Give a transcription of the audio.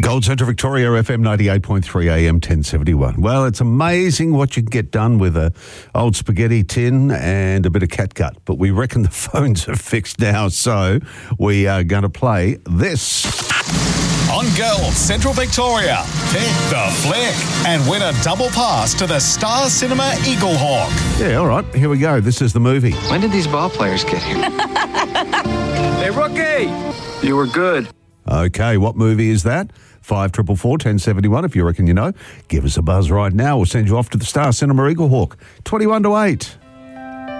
Gold Centre Victoria, FM 98.3 AM 1071. Well, it's amazing what you can get done with a old spaghetti tin and a bit of catgut, but we reckon the phones are fixed now, so we are going to play this. On Gold Central Victoria, pick the flick and win a double pass to the Star Cinema Eagle Hawk. Yeah, all right, here we go. This is the movie. When did these ball players get here? Hey, rookie! You were good. Okay, what movie is that? 5444 1071. If you reckon you know, give us a buzz right now. We'll send you off to the Star Cinema Eagle Hawk. 21 to 8.